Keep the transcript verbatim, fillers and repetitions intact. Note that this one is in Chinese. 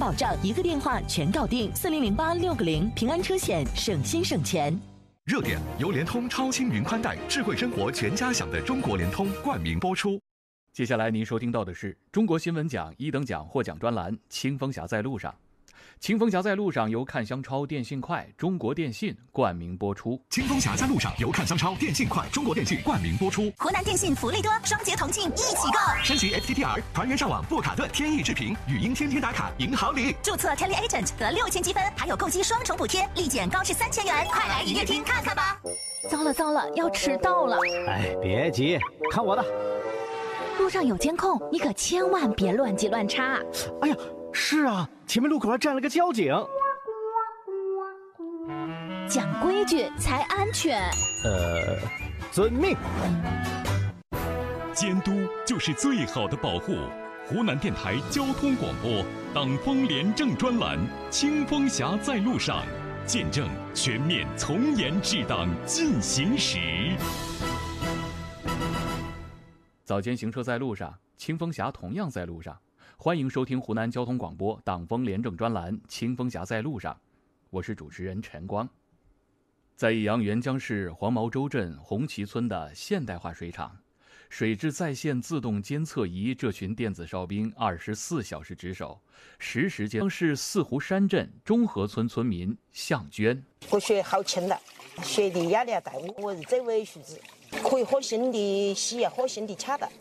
保障，一个电话全搞定。四零零八六个零，平安车险，省心省钱。 热点由联通超轻云宽带，智慧生活全家享的中国联通冠名播出。 接下来您收听到的是中国新闻奖一等奖获奖专栏《清风侠在路上》。清风侠在路上由看香超电信快、中国电信冠名播出。 清风侠在路上由看香超电信快、中国电信冠名播出。 湖南电信福利多，双节同庆一起购。 升级 F T T R， 团圆上网布卡顿天翼智屏，语音天天打卡赢好礼。 注册 Tele Agent 得六千积分，还有购机双重补贴，立减高至三千元。快来营业厅看看吧！ 糟了糟了，要迟到了！ 哎，别急，看我的。 路上有监控，你可千万别乱急乱插。 哎呀，是啊，前面路口还站了个交警。 讲规矩才安全。 呃，遵命。 监督就是最好的保护。湖南电台交通广播党风廉政专栏《清风侠在路上》，见证全面从严治党进行时。 早间行车在路上，清风侠同样在路上。欢迎收听湖南交通广播党风廉政专栏《清风侠在路上》，我是主持人陈光。在益阳沅江市黄毛洲镇红旗村的现代化水厂，水质在线自动监测仪这群电子哨兵二十四小时值守，实时监视四湖山镇中河村村民向娟。 我血好轻了，血的压力要大，我是这位数字。可以喝新的洗，喝新的卡的。